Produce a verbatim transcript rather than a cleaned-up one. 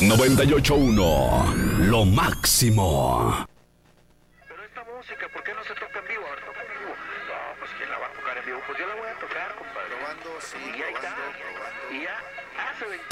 noventa y ocho punto uno, lo máximo. Pero esta música, ¿por qué no se toca en vivo? A ver, toca en vivo. No, pues ¿quién la va a tocar en vivo? Pues yo la voy a tocar, compadre. Probando, sí, y ahí probando, está. probando. Y ya hace veinte